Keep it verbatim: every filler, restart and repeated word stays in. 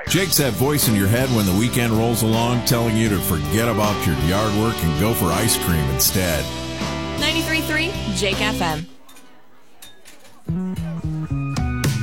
Jake's that voice in your head when the weekend rolls along telling you to forget about your yard work and go for ice cream instead. ninety-three point three Jake F M.